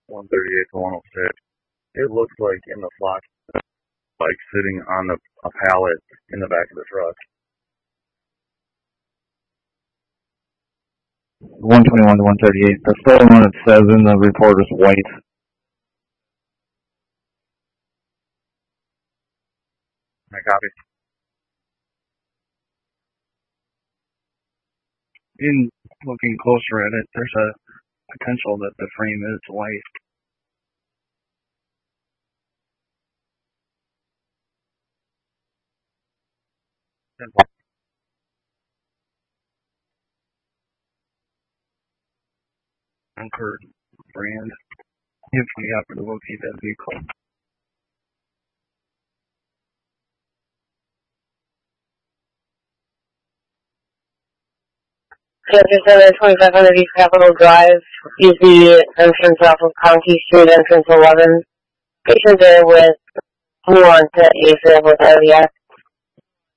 138 to 106. It looks like in the flock, like sitting on a pallet in the back of the truck. 121 to 138. The photo one it says in the report is white. I copy. In looking closer at it, there's a potential that the frame is white. Concord brand. If we happen to locate that vehicle. Center 2500 East Capitol Drive is the entrance off of Conkey Street, entrance 11. Patient there with who wants to AFib with RDS.